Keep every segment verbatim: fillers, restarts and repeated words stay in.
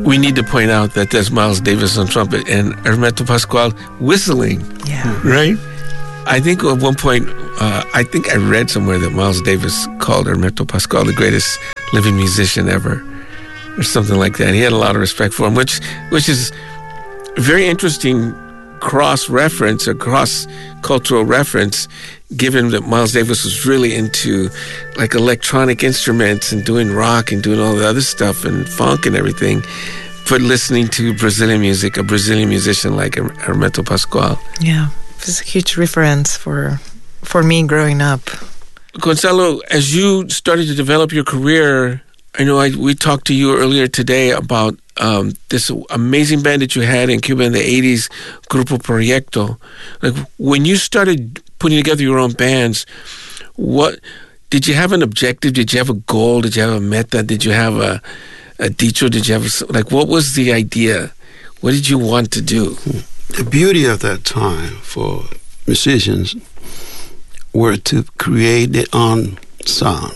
We need to point out that there's Miles Davis on trumpet and Hermeto Pascual whistling. Yeah. Right? I think at one point, uh, I think I read somewhere that Miles Davis called Hermeto Pascual the greatest living musician ever, or something like that. He had a lot of respect for him, which which is a very interesting cross-reference or cross-cultural reference, given that Miles Davis was really into like electronic instruments and doing rock and doing all the other stuff and funk and everything, but listening to Brazilian music, a Brazilian musician like Hermeto Pascual. Yeah, it was a huge reference for for me growing up. Gonzalo, as you started to develop your career, I know I, we talked to you earlier today about um, this amazing band that you had in Cuba in the eighties, Grupo Proyecto. Like, when you started putting together your own bands, what did you have an objective? Did you have a goal? Did you have a meta? Did you have a, a dicho? Did you have a, like, what was the idea? What did you want to do? The beauty of that time for musicians were to create their own sound,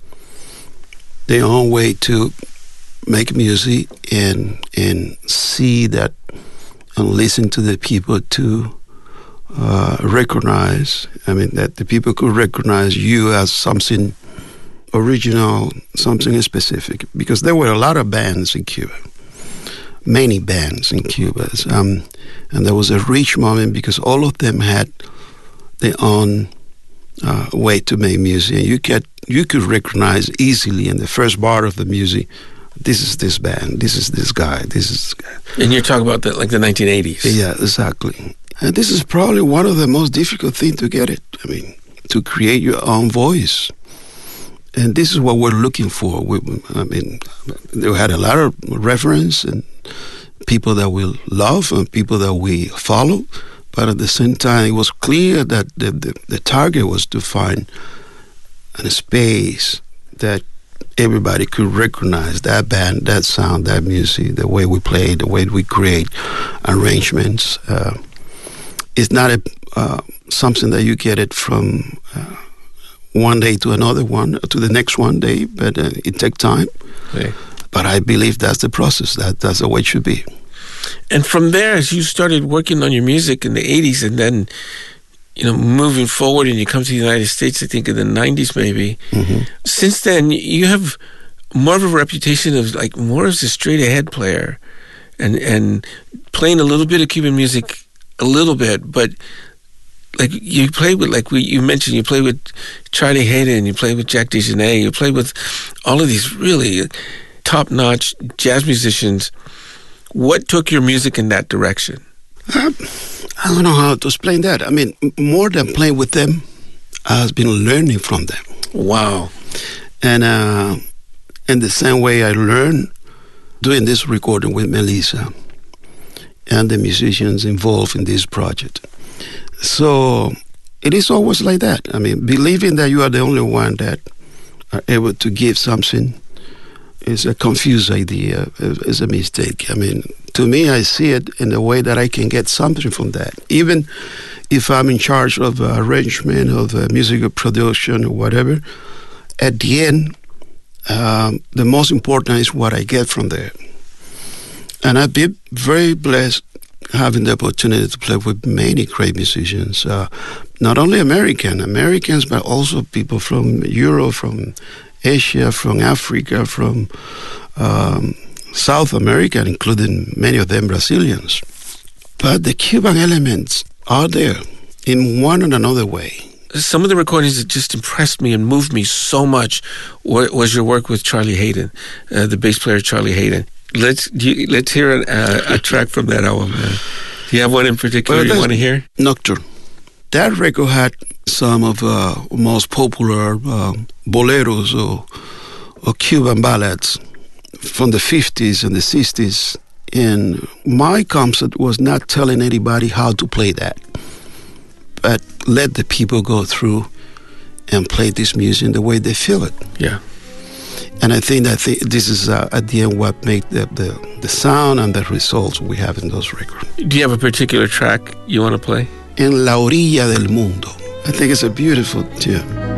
their own way to make music and and see that and listen to the people to uh, recognize, I mean, that the people could recognize you as something original, something specific, because there were a lot of bands in Cuba, many bands in Cuba, um, and there was a rich moment because all of them had their own uh, way to make music. And you could you could recognize easily in the first bar of the music, this is this band, this is this guy, this is this guy. And you're talking about the, like the nineteen eighties. Yeah, exactly. And this is probably one of the most difficult things to get it. I mean, to create your own voice. And this is what we're looking for. We, I mean, they had a lot of reference and people that we love and people that we follow. But at the same time, it was clear that the, the, the target was to find a space that everybody could recognize that band, that sound, that music, the way we play, the way we create arrangements. Uh, it's not a uh, something that you get it from uh, one day to another one, to the next one day, but uh, it takes time. Okay. But I believe that's the process. That that's the way it should be. And from there, as you started working on your music in the eighties, and then, you know, moving forward, and you come to the United States, I think in the nineties maybe. Mm-hmm. Since then, you have more of a reputation of like more as a straight-ahead player, and and playing a little bit of Cuban music, a little bit, but like you play with, like we you mentioned, you play with Charlie Haden, you play with Jack DeJohnette, you play with all of these really top-notch jazz musicians. What took your music in that direction? Uh, I don't know how to explain that. I mean, more than playing with them, I've been learning from them. Wow. And uh, in the same way I learned doing this recording with Melissa and the musicians involved in this project. So it is always like that. I mean, believing that you are the only one that are able to give something is a confused idea, is a mistake. I mean, to me, I see it in the way that I can get something from that. Even if I'm in charge of uh, arrangement, of uh, musical production or whatever, at the end, um, the most important is what I get from there. And I've been very blessed having the opportunity to play with many great musicians, uh, not only American, Americans, but also people from Europe, from Asia, from Africa, from um, South America, including many of them Brazilians. But the Cuban elements are there in one and another way. Some of the recordings that just impressed me and moved me so much was your work with Charlie Haden, uh, the bass player Charlie Haden. Let's you, let's hear a, a, a track from that album. Uh, do you have one in particular well, you want to hear? Nocturne. That record had some of the uh, most popular uh, boleros or, or Cuban ballads from the fifties and the sixties. And my concept was not telling anybody how to play that, but let the people go through and play this music the way they feel it. Yeah. And I think that th- this is, uh, at the end, what makes the, the, the sound and the results we have in those records. Do you have a particular track you want to play? En la orilla del mundo. I think it's a beautiful tune.